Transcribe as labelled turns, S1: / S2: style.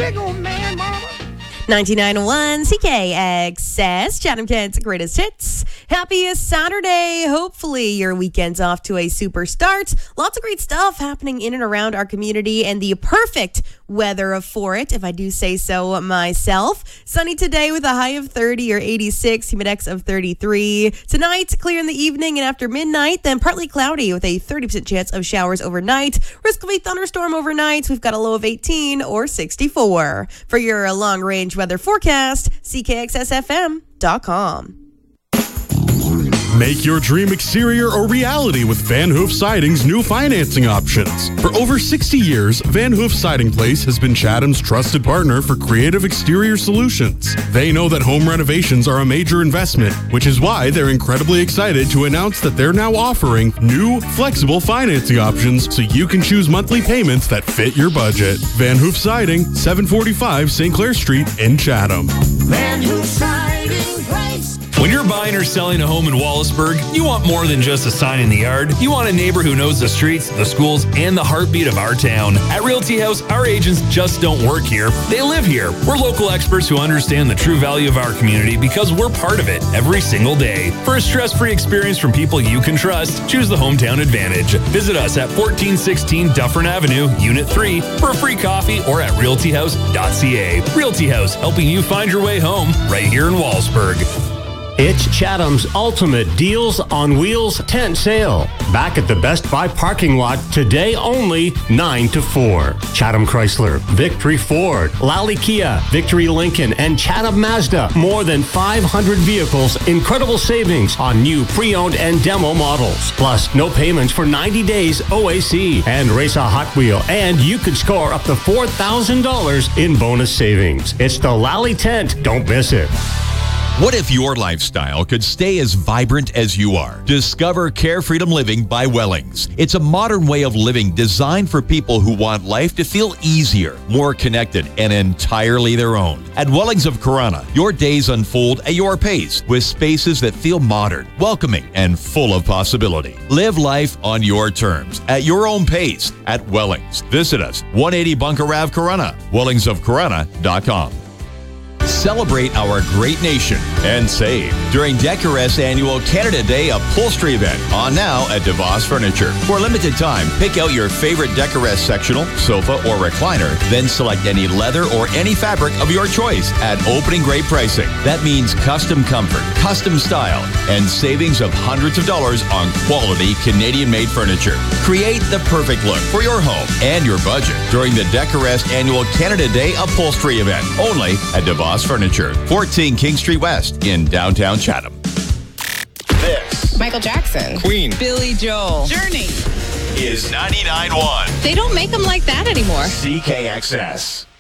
S1: big old man, mama.
S2: 99.1 CKXS, Chatham Kent's greatest hits. Happy Saturday. Hopefully your weekend's off to a super start. Lots of great stuff happening in and around our community and the perfect weather for it, if I do say so myself. Sunny today with a high of 30 or 86, humidex of 33. Tonight, clear in the evening and after midnight, then partly cloudy with a 30% chance of showers overnight. Risk of a thunderstorm overnight. We've got a low of 18 or 64. For your long-range weather forecast, CKXSFM.com.
S3: Make your dream exterior a reality with Van Hoof Siding's new financing options. For over 60 years, Van Hoof Siding Place has been Chatham's trusted partner for creative exterior solutions. They know that home renovations are a major investment, which is why they're incredibly excited to announce that they're now offering new, flexible financing options so you can choose monthly payments that fit your budget. Van Hoof Siding, 745 St. Clair Street in Chatham.
S1: Van Hoof Siding Place.
S4: When you're buying or selling a home in Wallaceburg, you want more than just a sign in the yard. You want a neighbor who knows the streets, the schools, and the heartbeat of our town. At Realty House, our agents just don't work here. They live here. We're local experts who understand the true value of our community because we're part of it every single day. For a stress-free experience from people you can trust, choose the Hometown Advantage. Visit us at 1416 Dufferin Avenue, Unit 3 for a free coffee or at realtyhouse.ca. Realty House, helping you find your way home right here in Wallaceburg.
S5: It's Chatham's ultimate Deals on Wheels tent sale. Back at the Best Buy parking lot today only 9 to 4. Chatham Chrysler, Victory Ford, Lally Kia, Victory Lincoln, and Chatham Mazda. More than 500 vehicles, incredible savings on new pre-owned and demo models. Plus, no payments for 90 days OAC. And race a Hot Wheel, and you could score up to $4,000 in bonus savings. It's the Lally Tent. Don't miss it.
S6: What if your lifestyle could stay as vibrant as you are? Discover Care Freedom Living by Wellings. It's a modern way of living designed for people who want life to feel easier, more connected, and entirely their own. At Wellings of Corunna, your days unfold at your pace with spaces that feel modern, welcoming, and full of possibility. Live life on your terms, at your own pace, at Wellings. Visit us, 180 Bunker Ave, Corunna, wellingsofcorunna.com. Celebrate our great nation and save during Decoress annual Canada Day upholstery event on now at DeVos Furniture. For a limited time, pick out your favorite Decoress sectional, sofa, or recliner, then select any leather or any fabric of your choice at opening great pricing. That means custom comfort, custom style, and savings of hundreds of dollars on quality Canadian-made furniture. Create the perfect look for your home and your budget during the Decoress annual Canada Day upholstery event only at DeVos Furniture, 14 King Street West in downtown Chatham.
S7: This
S8: Michael Jackson,
S7: Queen,
S8: Billy Joel, Journey
S6: Is 99.1
S8: They don't make them like that anymore.
S7: CKXS.